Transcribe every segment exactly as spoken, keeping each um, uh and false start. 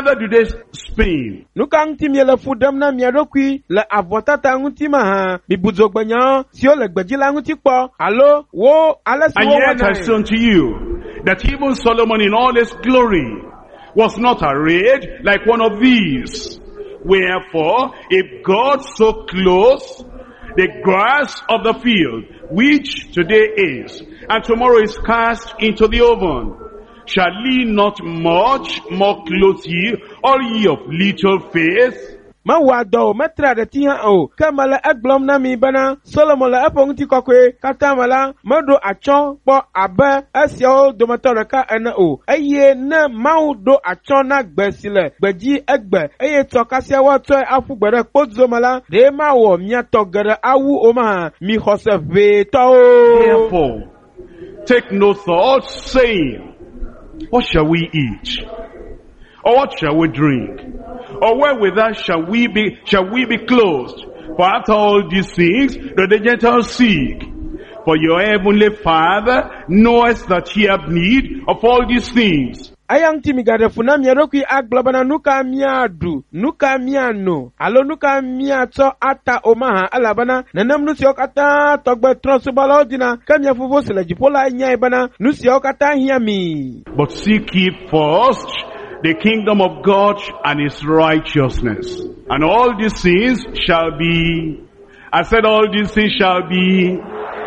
Whither do they spin? Nukang tim yele fudam na miadokwi le avotata nguti maha mi buzogbanya sio le gbejila nguti po alo wo ale si And wo yet I say wana unto you, that even Solomon in all his glory was not arrayed like one of these. Wherefore, if God so clothes the grass of the field, which today is, and tomorrow is cast into the oven, shall he not much more clothe ye, all ye of little faith? ma wado metra de tiha o kamala eglom na mi bana Solomon la eponti kokwe katamala modo achon po abe esio do motoraka ena o eye na mau do achon na gbesile gbeji egbe eye tokasia wato afugbere podzo mala de ma wo miato gere awu o ma mi hoseve to. Therefore, take no thought, saying, what shall we eat? Or what shall we drink? Or wherewith shall we be shall we be clothed? For after all these things do the Gentiles seek. For your heavenly Father knoweth that ye have need of all these things. Ayang timigade funa miaroki aglobana nuka miadu nuka miano alo nuka miato ata omaha alabana nanam nusio kata togbe transubala dina kamia fuvo sele jipola nyai bana nusio kata hiami. But seek ye first the kingdom of God and his righteousness, and all these things shall be, I said all these things shall be.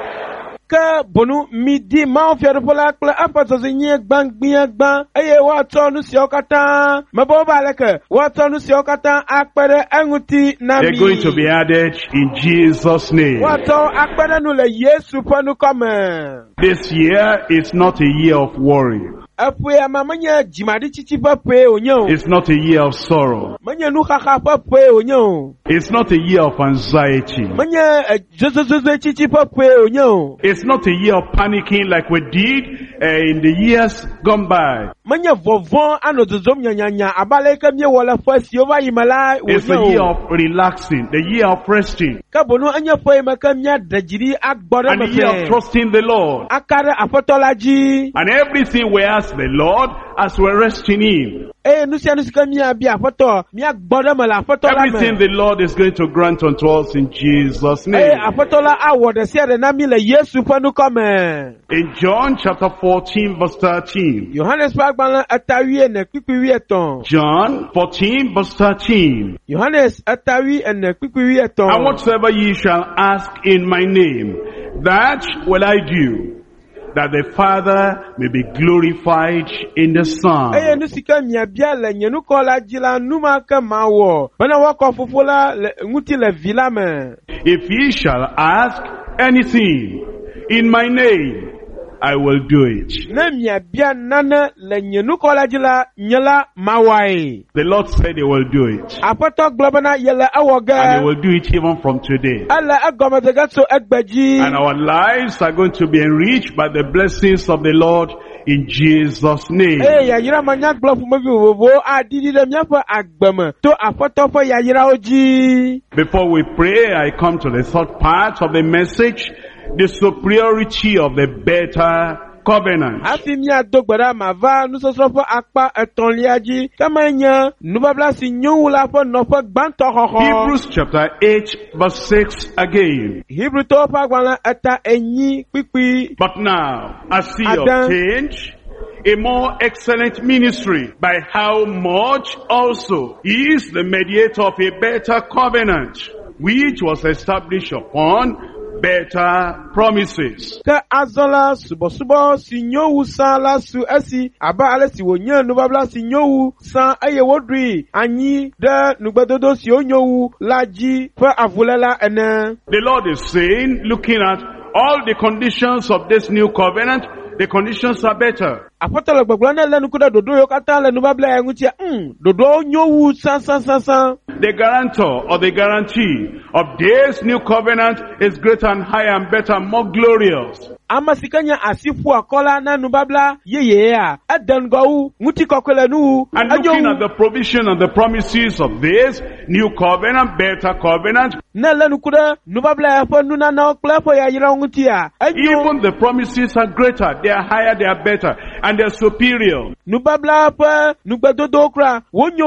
Ka bonu midi ma fiare pola kle apato zinye gbang gban eye wa to nu si okata mabo ba leke wa to nu si okata akpere enguti na mi. They're going to be added in Jesus' name. Wa to akpere nu le Yesu panu come. This year is not a year of worry. Apuya mamanya jimadi chichi pape onyo. It's not a year of sorrow. Manya nu kaka pape onyo. It's not a year of anxiety. Manya zozozozo chichi pape onyo. It's not a year of panicking like we did uh, in the years gone by. Manya vovon ano zozom nyanya abale kamye wala fasi over imala. It's the year of relaxing, the year of resting, Kabono anya foye makamya dajiri akbora and the year of trusting the Lord. Akare apotolaji. And everything we ask the Lord as we're resting in. Eh nusia nusika miya bi apoto miya akbora mala apotola me. Everything the Lord is going to grant unto us in Jesus' name. Eh apotola awo de siya na mi le Yesu panu come. In John chapter fourteen verse thirteen. Yohanes pagbala atawi ne kwikiwi eton. John fourteen verse thirteen. Yohanes atawi ne kwikiwi eton. And whatsoever ye shall ask in my name, that will I do, that the Father may be glorified in the Son. Eh nusika miya bia le nyenu kola jila numa ka mawo. Bana wako fufola nguti le vila me. If ye shall ask anything in my name, I will do it. Ne miya bia nana le nyenu kola jila nyela mawai. The Lord said he will do it. Apoto globana yele awoga. And he will do it even from today. Ala agomadaga so egbeji. And our lives are going to be enriched by the blessings of the Lord in Jesus' name. Eh ya yira manya glofu mabi wowo adidi de miafa agbama to apoto fo ya yira oji. Before we pray, I come to the third part of the message, the superiority of the better covenant. Afi mi adogbara mava nusosofo akpa etonliaji kamanya nubabla si nyula fo nofo gbanto hoho. Hebrews chapter eight verse six again. Hebrew to fa gwana eta enyi pipi. But now, as he Adam. obtained a more excellent ministry, by how much also he is the mediator of a better covenant, which was established upon better promises. Ka azola subo subo si nyowu san la su esi aba ale si wonye nubabla si nyowu san aye wodri anyi de nugbadodo si onyowu laji fa avulela ene. The Lord is saying, looking at all the conditions of this new covenant, the conditions are better. Apotolo gbogbo na lenu kuda dodo yo kata lenu babla ya ngutia mm dodo nyowu san san san san. The guarantor or the guarantee of this new covenant is greater and higher and better and more glorious. Amasikanya asifu akola na nubabla yeye ya adengo nguti kokwele nu. And looking at the provision and the promises of this new covenant, better covenant, na lenu kuda nubabla ya fo nuna na oklepo ya yira ngutia. even the promises are greater, they are higher, they are better, and they are superior. Nubabla pa nugbadodo kra wonyo